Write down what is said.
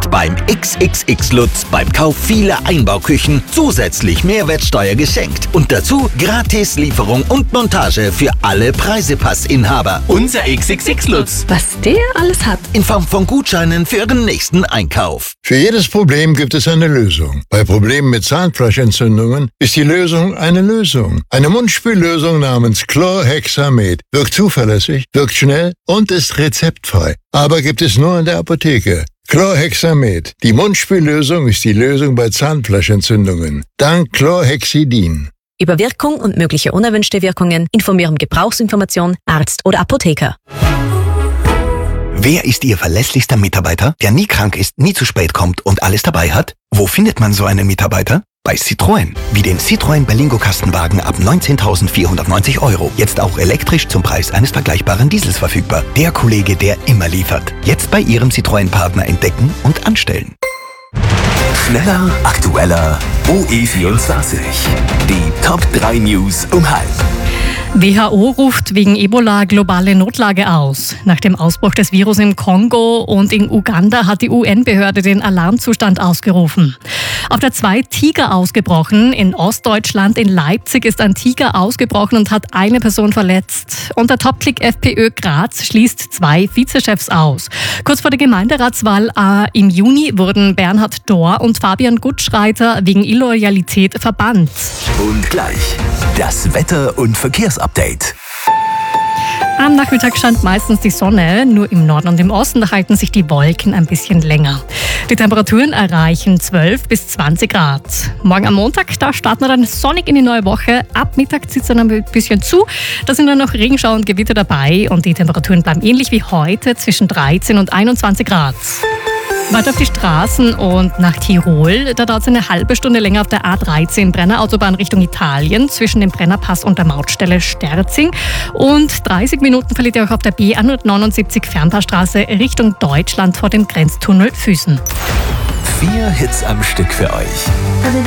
jetzt beim XXX-Lutz beim Kauf vieler Einbauküchen zusätzlich Mehrwertsteuer geschenkt. Und dazu gratis Lieferung und Montage für alle Preisepassinhaber. Unser XXX-Lutz. Was der alles hat. In Form von Gutscheinen für Ihren nächsten Einkauf. Für jedes Problem gibt es eine Lösung. Bei Problemen mit Zahnfleischentzündungen ist die Lösung eine Lösung. Eine Mundspüllösung namens Chlorhexamet wirkt zuverlässig, wirkt schnell und ist rezeptfrei. Aber gibt es nur in der Apotheke. Chlorhexamet. Die Mundspüllösung ist die Lösung bei Zahnfleischentzündungen. Dank Chlorhexidin. Über Wirkung und mögliche unerwünschte Wirkungen informieren Gebrauchsinformation, Arzt oder Apotheker. Wer ist Ihr verlässlichster Mitarbeiter, der nie krank ist, nie zu spät kommt und alles dabei hat? Wo findet man so einen Mitarbeiter? Bei Citroën. Wie den Citroën Berlingo Kastenwagen ab 19.490 €. Jetzt auch elektrisch zum Preis eines vergleichbaren Diesels verfügbar. Der Kollege, der immer liefert. Jetzt bei Ihrem Citroën-Partner entdecken und anstellen. Schneller, aktueller, OE24. Die Top 3 News um 12:30. WHO ruft wegen Ebola globale Notlage aus. Nach dem Ausbruch des Virus im Kongo und in Uganda hat die UN-Behörde den Alarmzustand ausgerufen. Auf der 2 Tiger ausgebrochen. In Ostdeutschland, in Leipzig, ist ein Tiger ausgebrochen und hat eine Person verletzt. Und der Top-Click FPÖ Graz schließt 2 Vizechefs aus. Kurz vor der Gemeinderatswahl im Juni wurden Bernhard Dohr und Fabian Gutschreiter wegen Illoyalität verbannt. Und gleich das Wetter- und Verkehrsupdate. Am Nachmittag scheint meistens die Sonne, nur im Norden und im Osten halten sich die Wolken ein bisschen länger. Die Temperaturen erreichen 12 bis 20 Grad. Morgen am Montag, da starten wir dann sonnig in die neue Woche. Ab Mittag zieht es dann ein bisschen zu. Da sind dann noch Regenschauer und Gewitter dabei und die Temperaturen bleiben ähnlich wie heute zwischen 13 und 21 Grad. Weiter auf die Straßen und nach Tirol. Da dauert es eine halbe Stunde länger auf der A13 Brenner-Autobahn Richtung Italien zwischen dem Brennerpass und der Mautstelle Sterzing. Und 30 Minuten verliert ihr auch auf der B179 Fernpassstraße Richtung Deutschland vor dem Grenztunnel Füßen. 4 Hits am Stück für euch.